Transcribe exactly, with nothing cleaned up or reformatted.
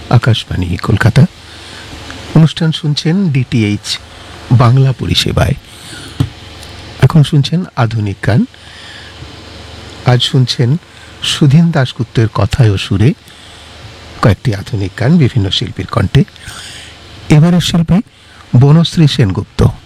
আকাশবাণী কলকাতা। অনুষ্ঠান শুনছেন ডিটিএইচ বাংলা পরিষেবায়। এখন শুনছেন আধুনিক গান। আজ শুনছেন সুধীন দাশগুপ্তের কথায় ও সুরে কয়েকটি আধুনিক গান বিভিন্ন শিল্পীর কণ্ঠে। এবারের শিল্পী বনশ্রী সেনগুপ্ত।